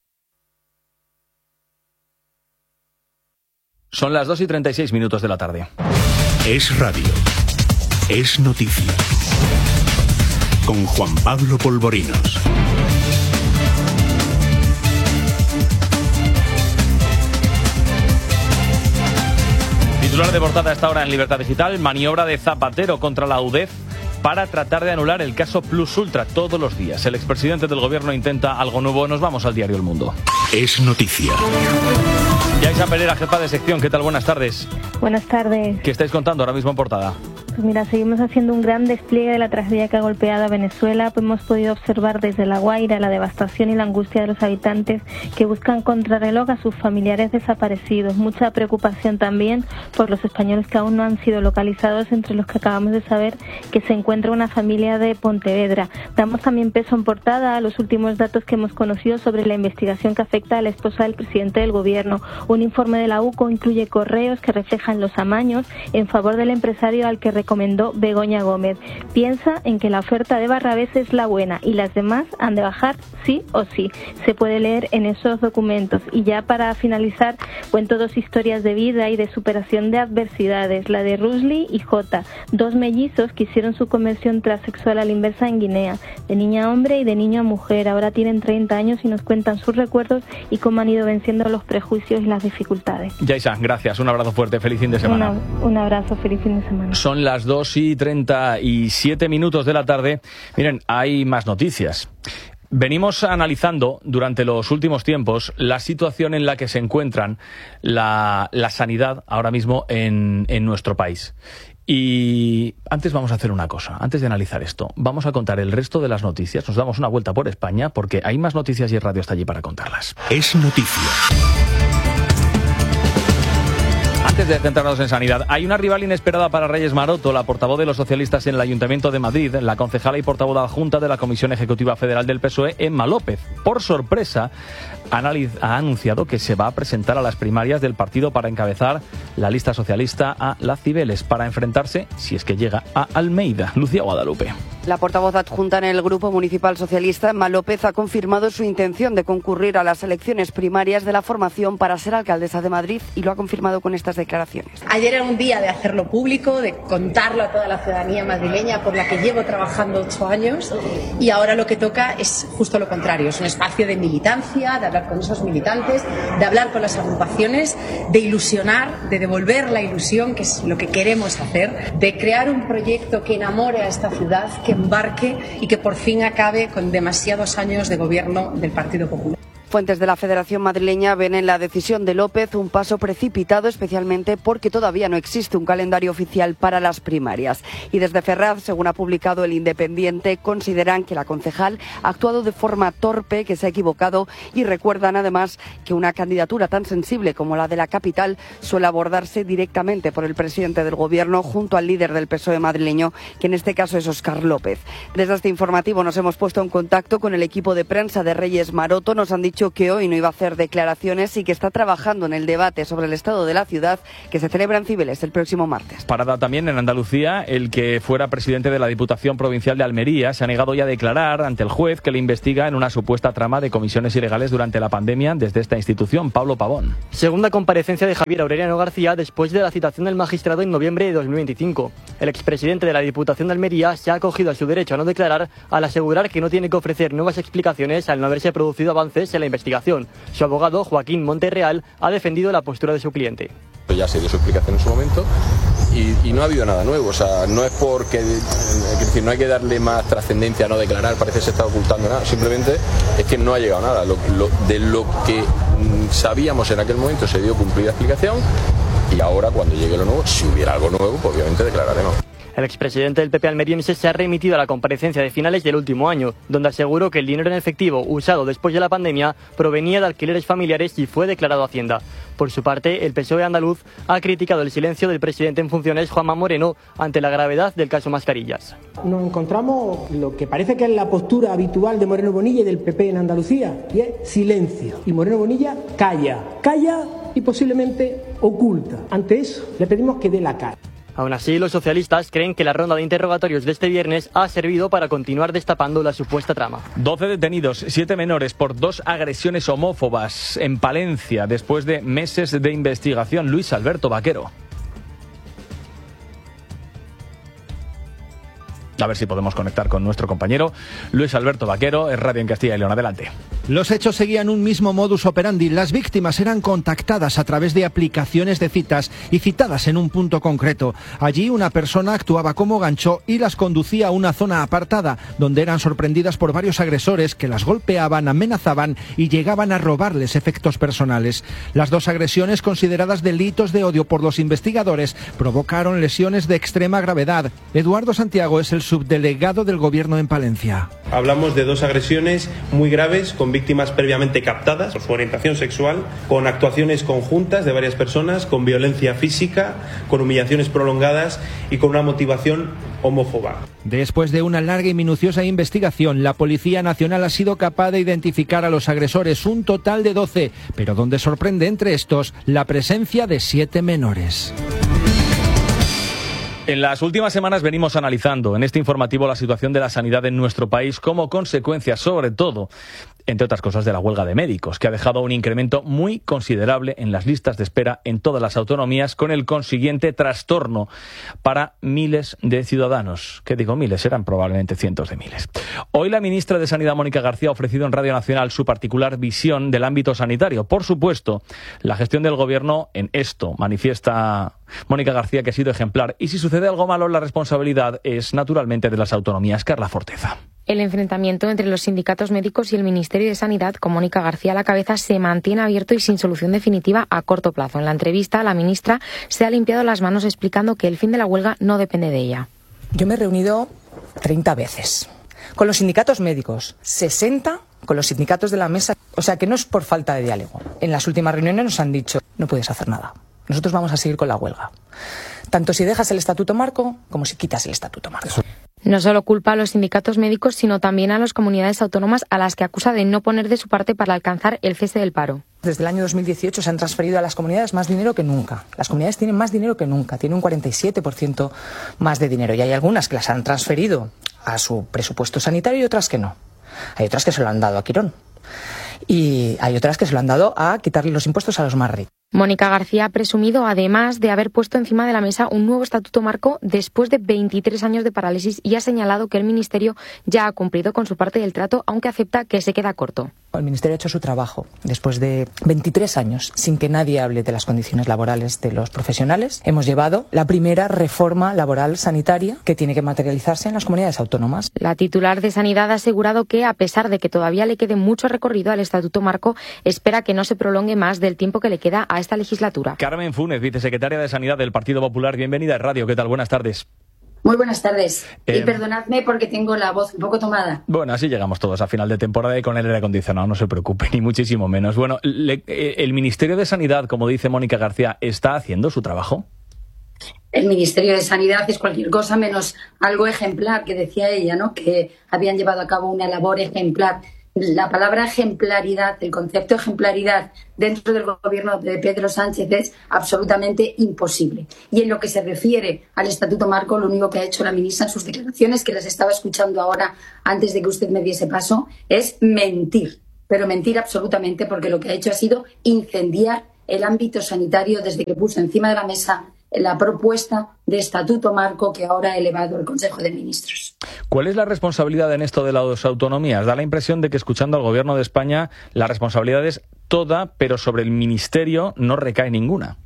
Son las dos y treinta y seis minutos de la tarde. Es radio. Es noticia. Con Juan Pablo Polvorinos. Titular de portada a esta hora en Libertad Digital: maniobra de Zapatero contra la U D E F para tratar de anular el caso Plus Ultra todos los días. El expresidente del gobierno intenta algo nuevo. Nos vamos al diario El Mundo. Es noticia. Yaisa Pereira, jefa de sección. ¿Qué tal? Buenas tardes. Buenas tardes. ¿Qué estáis contando ahora mismo en portada? Pues mira, seguimos haciendo un gran despliegue de la tragedia que ha golpeado a Venezuela. Pues hemos podido observar desde La Guaira la devastación y la angustia de los habitantes que buscan contrarreloj a sus familiares desaparecidos. Mucha preocupación también por los españoles que aún no han sido localizados, entre los que acabamos de saber que se encuentra una familia de Pontevedra. Damos también peso en portada a los últimos datos que hemos conocido sobre la investigación que afecta a la esposa del presidente del gobierno. Un informe de la U C O incluye correos que reflejan los amaños en favor del empresario al que recomendó Begoña Gómez. Piensa en que la oferta de Barrabés es la buena y las demás han de bajar sí o sí. Se puede leer en esos documentos. Y ya para finalizar, cuento dos historias de vida y de superación de adversidades. La de Rusli y Jota, dos mellizos que hicieron su conversión transexual a la inversa en Guinea, de niña a hombre y de niño a mujer. Ahora tienen treinta años y nos cuentan sus recuerdos y cómo han ido venciendo los prejuicios y las dificultades. Yaisa, gracias. Un abrazo fuerte. Feliz fin de semana. Una, un abrazo. Feliz fin de semana. Son las dos y treinta y siete minutos de la tarde. Miren, hay más noticias. Venimos analizando durante los últimos tiempos la situación en la que se encuentran la, la sanidad ahora mismo en, en nuestro país. Y antes vamos a hacer una cosa, antes de analizar esto, vamos a contar el resto de las noticias. Nos damos una vuelta por España porque hay más noticias y el radio está allí para contarlas. Es noticia. Antes de centrarnos en sanidad, hay una rival inesperada para Reyes Maroto, la portavoz de los socialistas en el Ayuntamiento de Madrid, la concejala y portavoz adjunta de la Comisión Ejecutiva Federal del P S O E, Emma López. Por sorpresa, ha anunciado que se va a presentar a las primarias del partido para encabezar la lista socialista a Las Cibeles, para enfrentarse, si es que llega, a Almeida. Lucía Guadalupe. La portavoz adjunta en el Grupo Municipal Socialista, Emma López, ha confirmado su intención de concurrir a las elecciones primarias de la formación para ser alcaldesa de Madrid y lo ha confirmado con estas declaraciones. Ayer era un día de hacerlo público, de contarlo a toda la ciudadanía madrileña por la que llevo trabajando ocho años y ahora lo que toca es justo lo contrario, es un espacio de militancia, de hablar con esos militantes, de hablar con las agrupaciones, de ilusionar, de devolver la ilusión, que es lo que queremos hacer, de crear un proyecto que enamore a esta ciudad, que embarque y que por fin acabe con demasiados años de gobierno del Partido Popular. Fuentes de la Federación Madrileña ven en la decisión de López un paso precipitado, especialmente porque todavía no existe un calendario oficial para las primarias. Y desde Ferraz, según ha publicado El Independiente, consideran que la concejal ha actuado de forma torpe, que se ha equivocado, y recuerdan además que una candidatura tan sensible como la de la capital suele abordarse directamente por el presidente del Gobierno junto al líder del P S O E madrileño, que en este caso es Óscar López. Desde este informativo nos hemos puesto en contacto con el equipo de prensa de Reyes Maroto. Nos han dicho que hoy no iba a hacer declaraciones y que está trabajando en el debate sobre el estado de la ciudad que se celebra en Cibeles el próximo martes. Parada también en Andalucía, el que fuera presidente de la Diputación Provincial de Almería se ha negado ya a declarar ante el juez que le investiga en una supuesta trama de comisiones ilegales durante la pandemia desde esta institución. Pablo Pavón. Segunda comparecencia de Javier Aureliano García después de la citación del magistrado en noviembre de dos mil veinticinco. El expresidente de la Diputación de Almería se ha acogido a su derecho a no declarar al asegurar que no tiene que ofrecer nuevas explicaciones al no haberse producido avances en la investigación. Su abogado, Joaquín Monterreal, ha defendido la postura de su cliente. Ya se dio su explicación en su momento y, y no ha habido nada nuevo. O sea, no es porque, es decir, no hay que darle más trascendencia a no declarar, parece que se está ocultando nada. Simplemente es que no ha llegado nada. Lo, lo, de lo que sabíamos en aquel momento se dio cumplida explicación y ahora cuando llegue lo nuevo, si hubiera algo nuevo, pues obviamente declararemos. El expresidente del P P almeriense se ha remitido a la comparecencia de finales del último año, donde aseguró que el dinero en efectivo usado después de la pandemia provenía de alquileres familiares y fue declarado a Hacienda. Por su parte, el P S O E andaluz ha criticado el silencio del presidente en funciones, Juanma Moreno, ante la gravedad del caso Mascarillas. Nos encontramos lo que parece que es la postura habitual de Moreno Bonilla y del P P en Andalucía, y es silencio. Y Moreno Bonilla calla, calla y posiblemente oculta. Ante eso, le pedimos que dé la cara. Aún así, los socialistas creen que la ronda de interrogatorios de este viernes ha servido para continuar destapando la supuesta trama. doce detenidos, siete menores por dos agresiones homófobas en Palencia después de meses de investigación. Luis Alberto Vaquero. A ver si podemos conectar con nuestro compañero Luis Alberto Vaquero, es Radio en Castilla y León. Adelante. Los hechos seguían un mismo modus operandi. Las víctimas eran contactadas a través de aplicaciones de citas y citadas en un punto concreto. Allí una persona actuaba como gancho y las conducía a una zona apartada, donde eran sorprendidas por varios agresores que las golpeaban, amenazaban y llegaban a robarles efectos personales. Las dos agresiones, consideradas delitos de odio por los investigadores, provocaron lesiones de extrema gravedad. Eduardo Santiago es el subdelegado del Gobierno en Palencia. Hablamos de dos agresiones muy graves con víctimas previamente captadas por su orientación sexual, con actuaciones conjuntas de varias personas, con violencia física, con humillaciones prolongadas y con una motivación homófoba. Después de una larga y minuciosa investigación, la Policía Nacional ha sido capaz de identificar a los agresores, un total de doce, pero donde sorprende entre estos la presencia de siete menores. En las últimas semanas venimos analizando en este informativo la situación de la sanidad en nuestro país como consecuencia, sobre todo, entre otras cosas, de la huelga de médicos, que ha dejado un incremento muy considerable en las listas de espera en todas las autonomías, con el consiguiente trastorno para miles de ciudadanos. ¿Qué digo miles? Eran probablemente cientos de miles. Hoy la ministra de Sanidad, Mónica García, ha ofrecido en Radio Nacional su particular visión del ámbito sanitario. Por supuesto, la gestión del Gobierno en esto manifiesta Mónica García que ha sido ejemplar, y si sucede algo malo, la responsabilidad es naturalmente de las autonomías. Carla Forteza. El enfrentamiento entre los sindicatos médicos y el Ministerio de Sanidad, con Mónica García a la cabeza, se mantiene abierto y sin solución definitiva a corto plazo. En la entrevista, la ministra se ha limpiado las manos explicando que el fin de la huelga no depende de ella. Yo me he reunido treinta veces con los sindicatos médicos, sesenta con los sindicatos de la mesa. O sea que no es por falta de diálogo. En las últimas reuniones nos han dicho, no puedes hacer nada. Nosotros vamos a seguir con la huelga. Tanto si dejas el estatuto marco como si quitas el estatuto marco. No solo culpa a los sindicatos médicos, sino también a las comunidades autónomas, a las que acusa de no poner de su parte para alcanzar el cese del paro. Desde el año dos mil dieciocho se han transferido a las comunidades más dinero que nunca. Las comunidades tienen más dinero que nunca, tienen un cuarenta y siete por ciento más de dinero. Y hay algunas que las han transferido a su presupuesto sanitario y otras que no. Hay otras que se lo han dado a Quirón. Y hay otras que se lo han dado a quitarle los impuestos a los más ricos. Mónica García ha presumido, además, de haber puesto encima de la mesa un nuevo estatuto marco después de veintitrés años de parálisis y ha señalado que el Ministerio ya ha cumplido con su parte del trato, aunque acepta que se queda corto. El Ministerio ha hecho su trabajo después de veintitrés años sin que nadie hable de las condiciones laborales de los profesionales. Hemos llevado la primera reforma laboral sanitaria que tiene que materializarse en las comunidades autónomas. La titular de Sanidad ha asegurado que, a pesar de que todavía le quede mucho recorrido al Estatuto Marco, espera que no se prolongue más del tiempo que le queda a esta legislatura. Carmen Funes, vicesecretaria de Sanidad del Partido Popular, bienvenida a Radio. ¿Qué tal? Buenas tardes. Muy buenas tardes. Eh, y perdonadme porque tengo la voz un poco tomada. Bueno, así llegamos todos a final de temporada y con el aire acondicionado, no se preocupe, ni muchísimo menos. Bueno, le, el Ministerio de Sanidad, como dice Mónica García, ¿está haciendo su trabajo? El Ministerio de Sanidad es cualquier cosa menos algo ejemplar, que decía ella, ¿no? Que habían llevado a cabo una labor ejemplar. La palabra ejemplaridad, el concepto de ejemplaridad dentro del gobierno de Pedro Sánchez es absolutamente imposible. Y en lo que se refiere al Estatuto Marco, lo único que ha hecho la ministra en sus declaraciones, que las estaba escuchando ahora antes de que usted me diese paso, es mentir. Pero mentir absolutamente, porque lo que ha hecho ha sido incendiar el ámbito sanitario desde que puso encima de la mesa la propuesta de Estatuto Marco que ahora ha elevado el Consejo de Ministros. ¿Cuál es la responsabilidad en esto de las autonomías? Da la impresión de que, escuchando al Gobierno de España, la responsabilidad es toda, pero sobre el Ministerio no recae ninguna.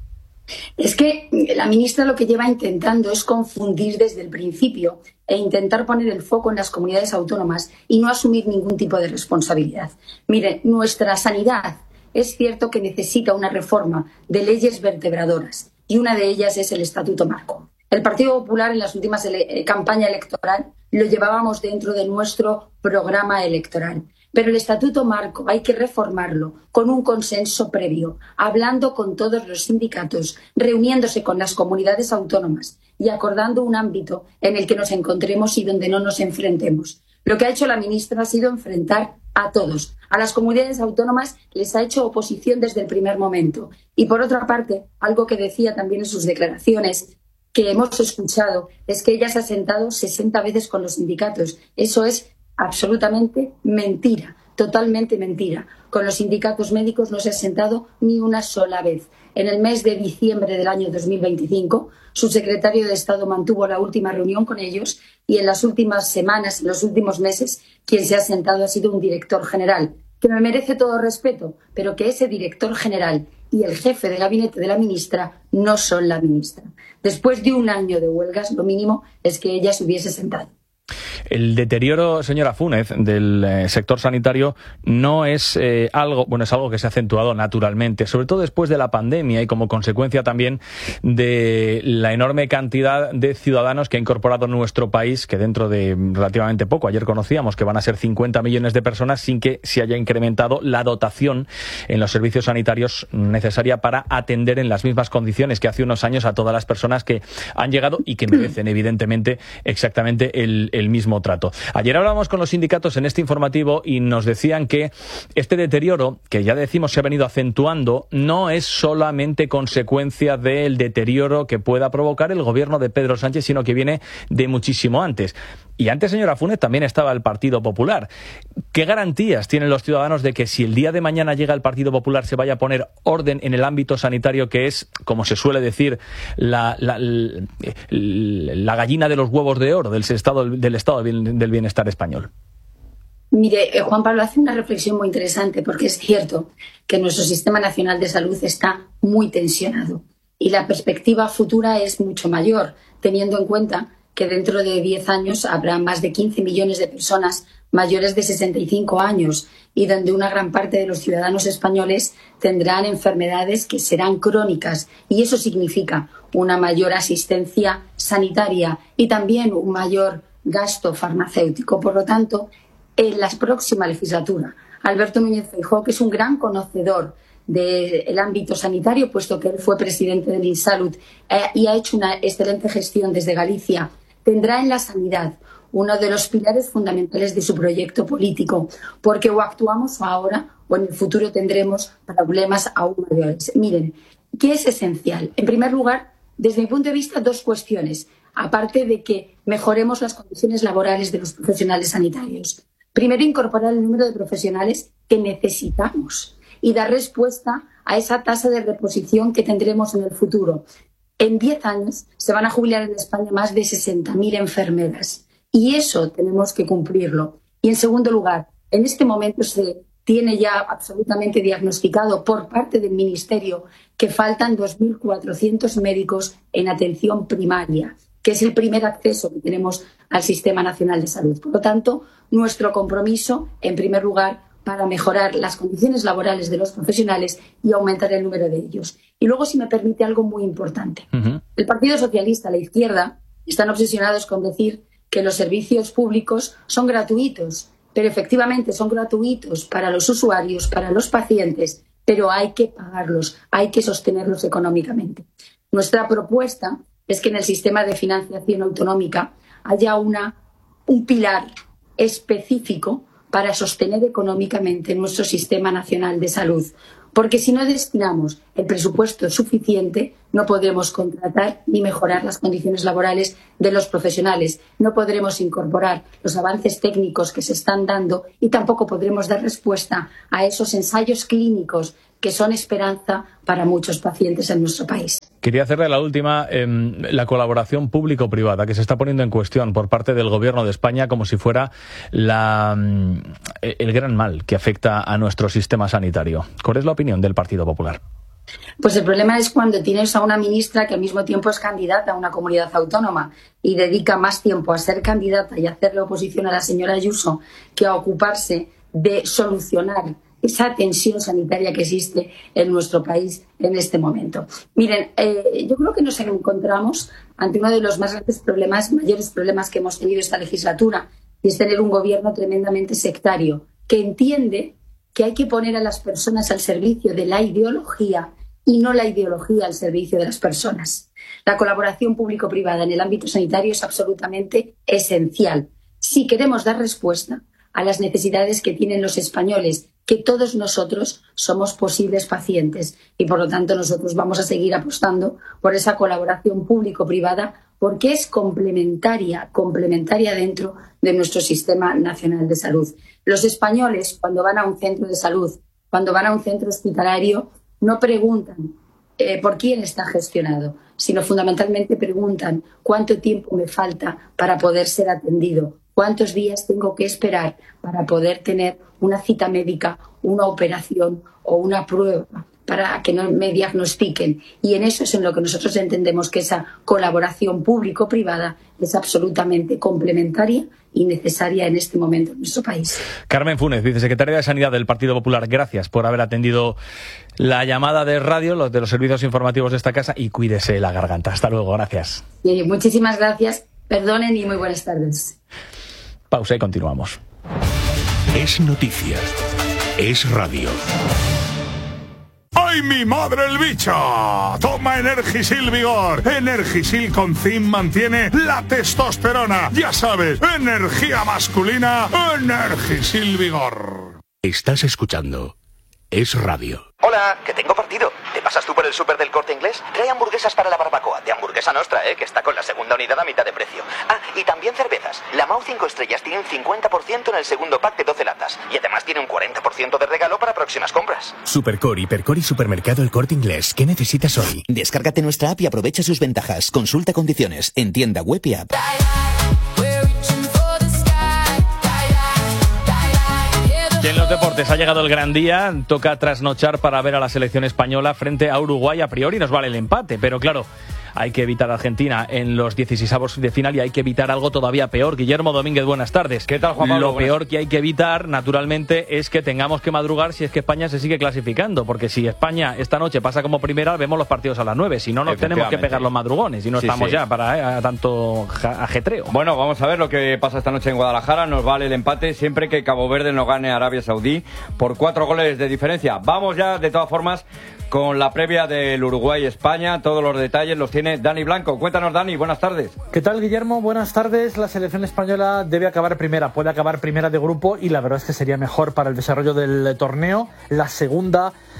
Es que la ministra lo que lleva intentando es confundir desde el principio e intentar poner el foco en las comunidades autónomas y no asumir ningún tipo de responsabilidad. Mire, nuestra sanidad es cierto que necesita una reforma de leyes vertebradoras, y una de ellas es el Estatuto Marco. El Partido Popular en las últimas ele- campaña electoral lo llevábamos dentro de nuestro programa electoral. Pero el Estatuto Marco hay que reformarlo con un consenso previo, hablando con todos los sindicatos, reuniéndose con las comunidades autónomas y acordando un ámbito en el que nos encontremos y donde no nos enfrentemos. Lo que ha hecho la ministra ha sido enfrentar a todos. A las comunidades autónomas les ha hecho oposición desde el primer momento. Y por otra parte, algo que decía también en sus declaraciones, que hemos escuchado, es que ella se ha sentado sesenta veces con los sindicatos. Eso es absolutamente mentira, totalmente mentira. Con los sindicatos médicos no se ha sentado ni una sola vez. En el mes de diciembre del año dos mil veinticinco, su secretario de Estado mantuvo la última reunión con ellos y en las últimas semanas, en los últimos meses, quien se ha sentado ha sido un director general, que me merece todo respeto, pero que ese director general y el jefe de gabinete de la ministra no son la ministra. Después de un año de huelgas, lo mínimo es que ella se hubiese sentado. El deterioro, señora Funes, del eh, sector sanitario no es eh, algo, bueno, es algo que se ha acentuado naturalmente, sobre todo después de la pandemia y como consecuencia también de la enorme cantidad de ciudadanos que ha incorporado nuestro país, que dentro de relativamente poco, ayer conocíamos que van a ser cincuenta millones de personas, sin que se haya incrementado la dotación en los servicios sanitarios necesaria para atender en las mismas condiciones que hace unos años a todas las personas que han llegado y que merecen, evidentemente, exactamente el el mismo trato. Ayer hablábamos con los sindicatos en este informativo y nos decían que este deterioro, que ya decimos se ha venido acentuando, no es solamente consecuencia del deterioro que pueda provocar el gobierno de Pedro Sánchez, sino que viene de muchísimo antes. Y antes, señora Funes, también estaba el Partido Popular. ¿Qué garantías tienen los ciudadanos de que si el día de mañana llega el Partido Popular se vaya a poner orden en el ámbito sanitario, que es, como se suele decir, la, la, la, la gallina de los huevos de oro del Estado, del Estado del Bienestar español? Mire, eh, Juan Pablo hace una reflexión muy interesante, porque es cierto que nuestro Sistema Nacional de Salud está muy tensionado y la perspectiva futura es mucho mayor, teniendo en cuenta que dentro de diez años habrá más de quince millones de personas mayores de sesenta y cinco años y donde una gran parte de los ciudadanos españoles tendrán enfermedades que serán crónicas y eso significa una mayor asistencia sanitaria y también un mayor gasto farmacéutico. Por lo tanto, en la próxima legislatura, Alberto Núñez Feijóo, que es un gran conocedor del ámbito sanitario, puesto que él fue presidente del INSalud eh, y ha hecho una excelente gestión desde Galicia, tendrá en la sanidad uno de los pilares fundamentales de su proyecto político, porque o actuamos ahora o en el futuro tendremos problemas aún mayores. Miren, ¿qué es esencial? En primer lugar, desde mi punto de vista, dos cuestiones, aparte de que mejoremos las condiciones laborales de los profesionales sanitarios. Primero, incorporar el número de profesionales que necesitamos. y dar respuesta a esa tasa de reposición que tendremos en el futuro. En diez años se van a jubilar en España más de sesenta mil enfermeras y eso tenemos que cumplirlo. Y en segundo lugar, en este momento se tiene ya absolutamente diagnosticado por parte del Ministerio que faltan dos mil cuatrocientos médicos en atención primaria, que es el primer acceso que tenemos al Sistema Nacional de Salud. Por lo tanto, nuestro compromiso, en primer lugar, para mejorar las condiciones laborales de los profesionales y aumentar el número de ellos. Y luego, si me permite, algo muy importante. Uh-huh. El Partido Socialista, la izquierda, están obsesionados con decir que los servicios públicos son gratuitos, pero efectivamente son gratuitos para los usuarios, para los pacientes, pero hay que pagarlos, hay que sostenerlos económicamente. Nuestra propuesta es que en el sistema de financiación autonómica haya una, un pilar específico para sostener económicamente nuestro Sistema Nacional de Salud. Porque si no destinamos el presupuesto suficiente, no podremos contratar ni mejorar las condiciones laborales de los profesionales, no podremos incorporar los avances técnicos que se están dando y tampoco podremos dar respuesta a esos ensayos clínicos que son esperanza para muchos pacientes en nuestro país. Quería hacerle la última, eh, la colaboración público-privada que se está poniendo en cuestión por parte del Gobierno de España como si fuera la, el gran mal que afecta a nuestro sistema sanitario. ¿Cuál es la opinión del Partido Popular? Pues el problema es cuando tienes a una ministra que al mismo tiempo es candidata a una comunidad autónoma y dedica más tiempo a ser candidata y a hacerle oposición a la señora Ayuso que a ocuparse de solucionar esa tensión sanitaria que existe en nuestro país en este momento. Miren, eh, yo creo que nos encontramos ante uno de los más grandes problemas, mayores problemas que hemos tenido esta legislatura, y es tener un gobierno tremendamente sectario, que entiende que hay que poner a las personas al servicio de la ideología y no la ideología al servicio de las personas. La colaboración público-privada en el ámbito sanitario es absolutamente esencial si queremos dar respuesta a las necesidades que tienen los españoles, que todos nosotros somos posibles pacientes y por lo tanto nosotros vamos a seguir apostando por esa colaboración público-privada porque es complementaria, complementaria dentro de nuestro Sistema Nacional de Salud. Los españoles, cuando van a un centro de salud, cuando van a un centro hospitalario, no preguntan eh, por quién está gestionado, sino fundamentalmente preguntan cuánto tiempo me falta para poder ser atendido, cuántos días tengo que esperar para poder tener una cita médica, una operación o una prueba para que no me diagnostiquen. Y en eso es en lo que nosotros entendemos que esa colaboración público-privada es absolutamente complementaria y necesaria en este momento en nuestro país. Carmen Funes, vicesecretaria de Sanidad del Partido Popular, gracias por haber atendido la llamada de radio, los de los servicios informativos de esta casa, y cuídese la garganta. Hasta luego, gracias. Y muchísimas gracias, perdonen y muy buenas tardes. Pausa y continuamos. Es noticia. Es radio. ¡Ay, mi madre el bicho! Toma Energisil Vigor. Energisil con zinc mantiene la testosterona. Ya sabes, energía masculina, Energisil Vigor. Estás escuchando Es radio. Hola, que tengo partido. ¿Te pasas tú por el súper del Corte Inglés? Trae hamburguesas para la barbacoa. De Hamburguesa Nostra, ¿eh? Que está con la segunda unidad a mitad de precio. Ah, y también cervezas. La Mau cinco estrellas tiene un cincuenta por ciento en el segundo pack de doce latas. Y además tiene un cuarenta por ciento de regalo para próximas compras. Supercore, Hipercore y Supermercado El Corte Inglés. ¿Qué necesitas hoy? Descárgate nuestra app y aprovecha sus ventajas. Consulta condiciones en tienda web y app. Y en los deportes ha llegado el gran día, toca trasnochar para ver a la selección española frente a Uruguay. A priori nos vale el empate, pero claro, hay que evitar a Argentina en los dieciseisavos de final y hay que evitar algo todavía peor. Guillermo Domínguez, buenas tardes. ¿Qué tal, Juan Pablo? Lo Buenas. peor que hay que evitar, naturalmente, es que tengamos que madrugar si es que España se sigue clasificando, porque si España esta noche pasa como primera, vemos los partidos a las nueve, si no nos tenemos que pegar los madrugones y no sí, estamos sí. ya para eh, a tanto ajetreo. Bueno, vamos a ver lo que pasa esta noche en Guadalajara. Nos vale el empate siempre que Cabo Verde no gane a Arabia Saudí por cuatro goles de diferencia. Vamos ya, de todas formas, con la previa del Uruguay-España. Todos los detalles los tiene Dani Blanco. Cuéntanos, Dani, buenas tardes. ¿Qué tal, Guillermo? Buenas tardes. La selección española debe acabar primera, puede acabar primera de grupo y la verdad es que sería mejor para el desarrollo del torneo. La segunda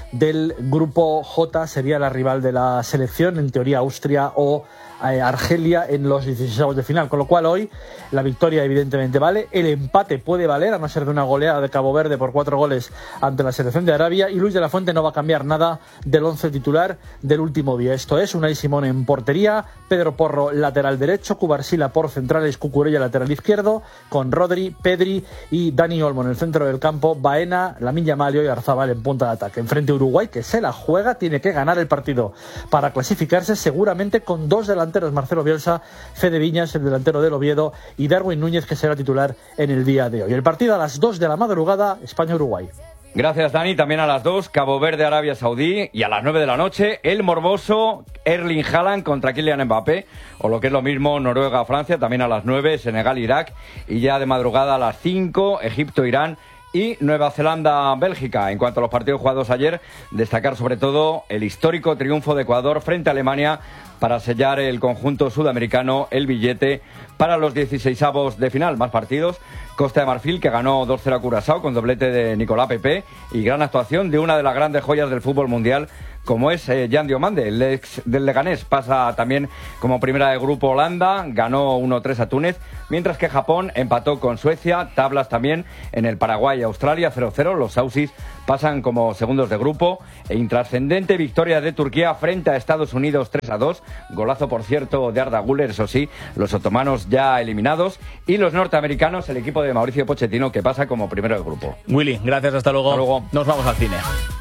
del grupo J sería la rival de la selección, en teoría Austria o eh, Argelia en los dieciséis de final, con lo cual hoy la victoria evidentemente vale, el empate puede valer, a no ser de una goleada de Cabo Verde por cuatro goles ante la selección de Arabia, y Luis de la Fuente no va a cambiar nada del once titular del último día. Esto es Unai Simón en portería, Pedro Porro lateral derecho, Cubarsila por centrales, Cucurella lateral izquierdo, con Rodri, Pedri y Dani Olmo en el centro del campo, Baena, Lamine Yamal y Oyarzabal en punta de ataque. Enfrente Uruguay, que se la juega, tiene que ganar el partido para clasificarse, seguramente con dos delanteros, Marcelo Bielsa, Fede Viñas, el delantero del Oviedo, y Darwin Núñez, que será titular en el día de hoy. El partido a las dos de la madrugada, España-Uruguay. Gracias, Dani. También a las dos, Cabo Verde, Arabia Saudí, y a las nueve de la noche, el morboso Erling Haaland contra Kylian Mbappé, o lo que es lo mismo, Noruega-Francia, también a las nueve, Senegal-Irak, y ya de madrugada a las cinco, Egipto-Irán y Nueva Zelanda-Bélgica. En cuanto a los partidos jugados ayer, destacar sobre todo el histórico triunfo de Ecuador frente a Alemania para sellar el conjunto sudamericano el billete para los dieciseisavos de final. Más partidos, Costa de Marfil, que ganó dos cero a Curazao con doblete de Nicolás Pepe, y gran actuación de una de las grandes joyas del fútbol mundial, como es eh, Jan Diomande, el ex del Leganés. Pasa también como primera de grupo Holanda, ganó uno tres a Túnez, mientras que Japón empató con Suecia, tablas también en el Paraguay y Australia cero cero, los Aussies pasan como segundos de grupo, e intrascendente victoria de Turquía frente a Estados Unidos tres a dos, golazo por cierto de Arda Güler, eso sí, los otomanos ya eliminados, y los norteamericanos, el equipo de Mauricio Pochettino, que pasa como primero de grupo. Willy, gracias, hasta luego. Hasta luego. Nos vamos al cine.